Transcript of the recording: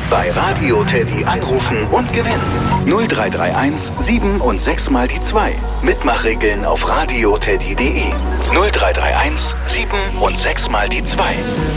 Bei Radio Teddy anrufen und gewinnen. 0331 7 und 6 mal die 2. Mitmachregeln auf radioteddy.de. 0331 7 und 6 mal die 2.